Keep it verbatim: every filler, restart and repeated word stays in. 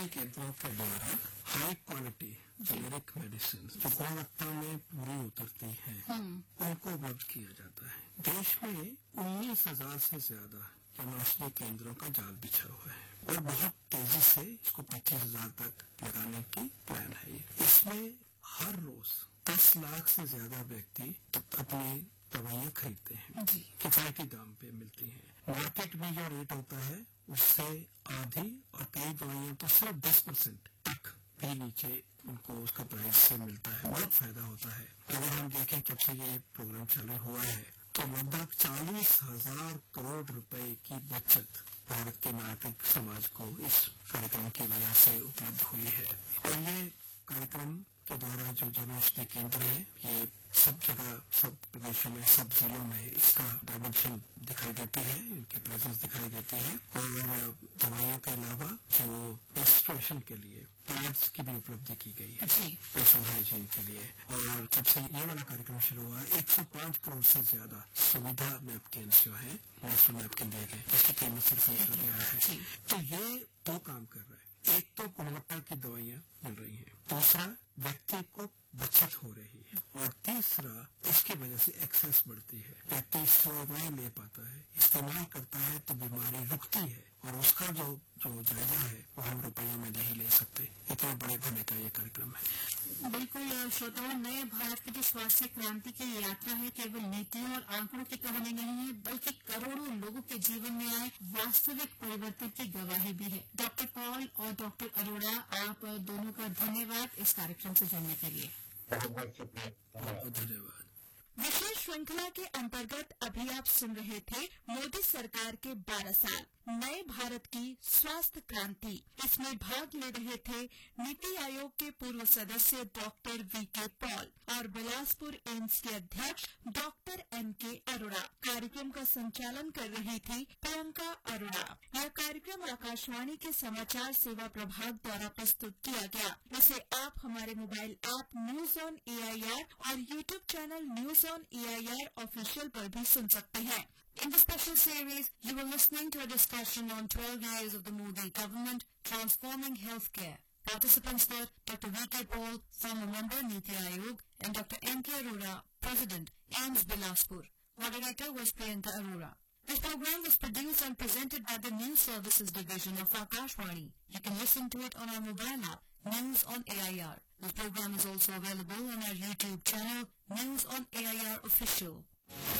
औषधि केंद्रों के द्वारा हाई क्वालिटी जेनेरिक मेडिसिन जो गुणवत्ता में पूरी उतरती हैं उनको उपलब्ध किया जाता है। देश में उन्नीस हजार से ज्यादा जन औषधि केंद्रों का जाल बिछा हुआ है और बहुत तेजी से इसको पच्चीस हजार तक लगाने की प्लान है। इसमें हर रोज दस लाख से ज्यादा व्यक्ति अपनी दवाइयाँ खरीदते हैं, किफायती दाम पे मिलती हैं। मार्केट में जो रेट होता है उससे आधी और कई दवाइयाँ तो सिर्फ दस परसेंट तक भी नीचे उनको उसका प्राइस से मिलता है। बहुत फायदा होता है। अगर हम देखें जब से ये प्रोग्राम चालू हुआ है तो लगभग चालीस हजार करोड़ रुपए की बचत भारत के नागरिक समाज को इस कार्यक्रम की वजह से उपलब्ध हुई है। और ये कार्यक्रम के द्वारा जो जन औषधि केंद्र है ये सब जगह, सब प्रदेशों में, सब जिलों में इसका डायमेंशन दिखाई देती है, इनकी प्रेजेंस दिखाई देती है। और दवाइयों के अलावा जो मेंस्ट्रुएशन के लिए पैड्स की भी उपलब्धि की गई है पर्सनल हाइजीन के लिए। और जब से ये वाला कार्यक्रम शुरू हुआ एक सौ पांच करोड़ से ज्यादा सुविधा नैपकिन जो है मेंस्ट्रुअल नैपकिन दिए गए, जिसकी कीमत सिर्फ एक रुपया है। तो ये दो काम कर रहा है। एक तो गुणवत्ता की दवाइयाँ मिल रही हैं, दूसरा व्यक्ति को बचत हो रही है और तीसरा इसकी वजह से एक्सेस बढ़ती है। व्यक्ति दवाई ले पाता है, इस्तेमाल करता है तो बीमारी रुकती है और उसका जो जो जायजा है वो हम रुपयों में नहीं ले सकते। इतने बड़े भले का ये कार्यक्रम है। बिल्कुल श्रोताओं, नए भारत की जो स्वास्थ्य क्रांति की यात्रा है केवल नीतियों और आंकड़ों की कहानी नहीं है बल्कि करोड़ों लोगों के जीवन में आए वास्तविक परिवर्तन की गवाही भी है। डॉक्टर पॉल और डॉक्टर अरोड़ा, आप दोनों का धन्यवाद इस कार्यक्रम से जुड़ने के लिए। बहुत धन्यवाद। विशेष श्रृंखला के अंतर्गत अभी आप सुन रहे थे मोदी सरकार के बारह साल नए भारत की स्वास्थ्य क्रांति। इसमें भाग ले रहे थे नीति आयोग के पूर्व सदस्य डॉक्टर वी के पॉल और बिलासपुर एम्स के अध्यक्ष डॉक्टर एम के अरोड़ा। कार्यक्रम का संचालन कर रही थी प्रियंका अरोड़ा। यह कार्यक्रम आकाशवाणी के समाचार सेवा प्रभाग द्वारा प्रस्तुत किया गया। इसे आप हमारे mobile app news on A I R और YouTube channel news on A I R official पर भी सुन सकते हैं। In the special series, you were listening to a discussion on twelve years of the Modi government transforming healthcare. Participants were Doctor V K Paul, former member Niti Aayog, and Doctor M K Arora, President, AIIMS Bilaspur. Moderator was Priyanka Arora. This program was produced and presented by the News Services Division of Akashvani. You can listen to it on our mobile app, News on A I R. This program is also available on our YouTube channel, News on A I R Official.